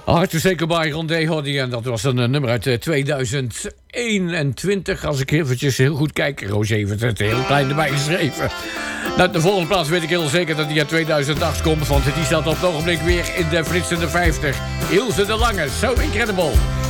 Hard to Say Goodbye, Rondé Hoddy. En dat was een nummer uit 2021. Als ik eventjes heel goed kijk. Roos heeft het heel klein erbij geschreven. Nou, de volgende plaats weet ik heel zeker dat die uit 2008 komt. Want die staat op het ogenblik weer in de flitsende 50. Ilse de Lange, So Incredible.